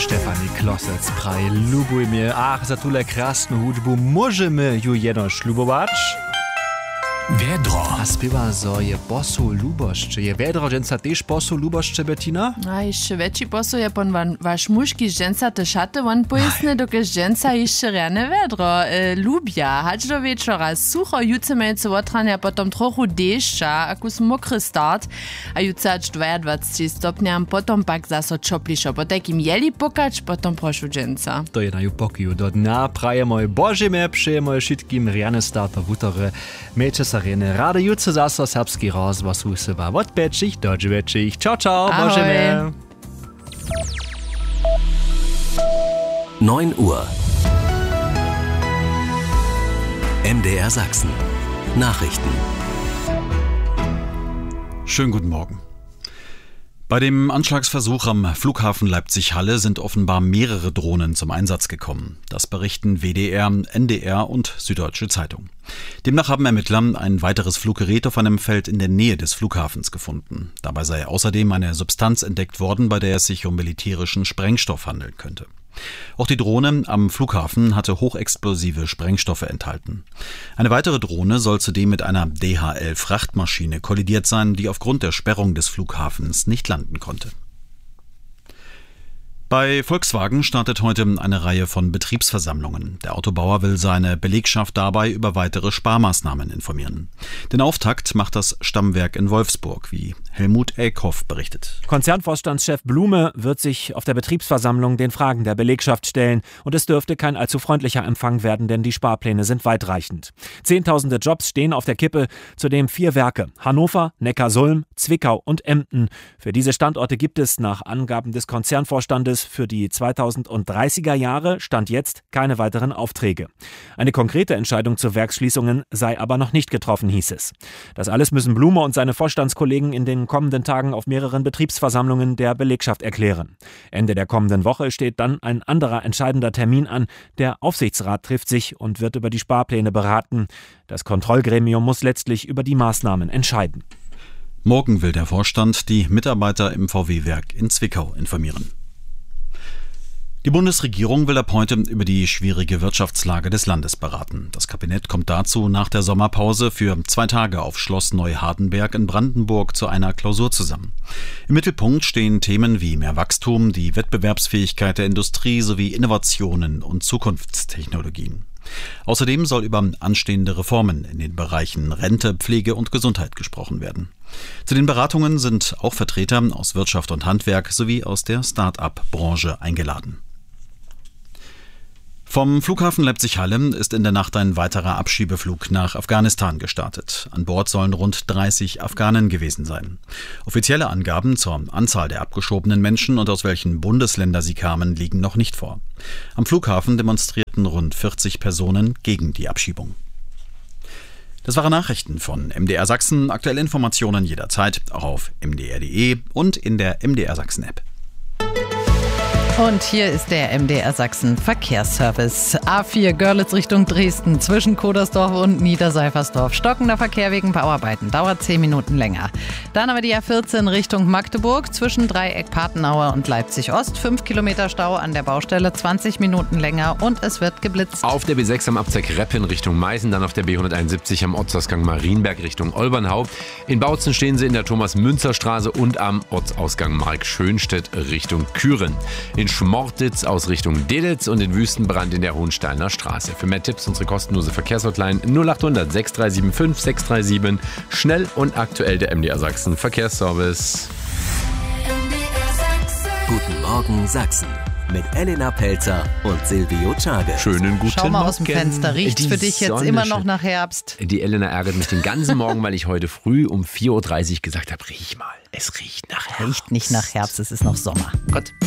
Stefanie Klossec-Praj lubujmy. Ach, za tule krasnu hudbu możemy ju jeno ślubować. Wiedro. A spiewa zo je posu luboszcze. Je wiedro, dżęca też posu luboszcze, Bettina? A jeszcze więcej posu je pon wasz mużki dżęca te szaty won pojsne, dokiż dżęca jeszcze rane wiedro lubia. Hać do wieczora sucho, jutce mejce wotrania, potom trochu deszcza, akus mokry start, a jutce hać 22 stopniam, potom pak zaso čoplišo. Po takim jeli pokać, potom prošu dżęca. To je na ju pokiju. Do dna prajemo božime, přejemo šitkim rjane starta vutore. Mejče Arene. Rade jutze zaso serbski rozhlas usywa od 5 do 9. Ciao, ciao, božime. 9 Uhr. MDR Sachsen. Nachrichten. Schönen guten Morgen. Bei dem Anschlagsversuch am Flughafen Leipzig-Halle sind offenbar mehrere Drohnen zum Einsatz gekommen. Das berichten WDR, NDR und Süddeutsche Zeitung. Demnach haben Ermittler ein weiteres Fluggerät auf einem Feld in der Nähe des Flughafens gefunden. Dabei sei außerdem eine Substanz entdeckt worden, bei der es sich um militärischen Sprengstoff handeln könnte. Auch die Drohne am Flughafen hatte hochexplosive Sprengstoffe enthalten. Eine weitere Drohne soll zudem mit einer DHL-Frachtmaschine kollidiert sein, die aufgrund der Sperrung des Flughafens nicht landen konnte. Bei Volkswagen startet heute eine Reihe von Betriebsversammlungen. Der Autobauer will seine Belegschaft dabei über weitere Sparmaßnahmen informieren. Den Auftakt macht das Stammwerk in Wolfsburg, wie Helmut Elkhoff berichtet. Konzernvorstandschef Blume wird sich auf der Betriebsversammlung den Fragen der Belegschaft stellen. Und es dürfte kein allzu freundlicher Empfang werden, denn die Sparpläne sind weitreichend. Zehntausende Jobs stehen auf der Kippe, zudem 4 Werke: Hannover, Neckarsulm, Zwickau und Emden. Für diese Standorte gibt es nach Angaben des Konzernvorstandes für die 2030er Jahre Stand jetzt keine weiteren Aufträge. Eine konkrete Entscheidung zu Werksschließungen sei aber noch nicht getroffen, hieß es. Das alles müssen Blume und seine Vorstandskollegen in den kommenden Tagen auf mehreren Betriebsversammlungen der Belegschaft erklären. Ende der kommenden Woche steht dann ein anderer entscheidender Termin an. Der Aufsichtsrat trifft sich und wird über die Sparpläne beraten. Das Kontrollgremium muss letztlich über die Maßnahmen entscheiden. Morgen will der Vorstand die Mitarbeiter im VW-Werk in Zwickau informieren. Die Bundesregierung will ab heute über die schwierige Wirtschaftslage des Landes beraten. Das Kabinett kommt dazu nach der Sommerpause für 2 Tage auf Schloss Neuhardenberg in Brandenburg zu einer Klausur zusammen. Im Mittelpunkt stehen Themen wie mehr Wachstum, die Wettbewerbsfähigkeit der Industrie sowie Innovationen und Zukunftstechnologien. Außerdem soll über anstehende Reformen in den Bereichen Rente, Pflege und Gesundheit gesprochen werden. Zu den Beratungen sind auch Vertreter aus Wirtschaft und Handwerk sowie aus der Start-up-Branche eingeladen. Vom Flughafen Leipzig-Halle ist in der Nacht ein weiterer Abschiebeflug nach Afghanistan gestartet. An Bord sollen rund 30 Afghanen gewesen sein. Offizielle Angaben zur Anzahl der abgeschobenen Menschen und aus welchen Bundesländern sie kamen, liegen noch nicht vor. Am Flughafen demonstrierten rund 40 Personen gegen die Abschiebung. Das waren Nachrichten von MDR Sachsen. Aktuelle Informationen jederzeit auch auf mdr.de und in der MDR Sachsen App. Und hier ist der MDR Sachsen Verkehrsservice. A4 Görlitz Richtung Dresden zwischen Kodersdorf und Niederseifersdorf. Stockender Verkehr wegen Bauarbeiten, dauert 10 Minuten länger. Dann aber die A14 Richtung Magdeburg zwischen Dreieck Patenauer und Leipzig Ost. 5 Kilometer Stau an der Baustelle, 20 Minuten länger und es wird geblitzt. Auf der B6 am Abzweig Reppen Richtung Meißen, dann auf der B171 am Ortsausgang Marienberg Richtung Olbernhau. In Bautzen stehen sie in der Thomas-Münzer-Straße und am Ortsausgang Mark-Schönstedt Richtung Küren. In Schmortitz aus Richtung Delitz und in Wüstenbrand in der Hohensteiner Straße. Für mehr Tipps unsere kostenlose Verkehrshotline 0800 6375 637. Schnell und aktuell der MDR Sachsen Verkehrsservice. Guten Morgen Sachsen. Mit Elena Pelzer und Silvio Czage. Schönen guten Schau mal Morgen. aus dem Fenster. Riecht's für dich jetzt Sonne immer noch nach Herbst? Die Elena ärgert mich den ganzen Morgen, weil ich heute früh um 4.30 Uhr gesagt habe, riech mal, es riecht nach Herbst. Riecht nicht nach Herbst, es ist noch Sommer. Gott.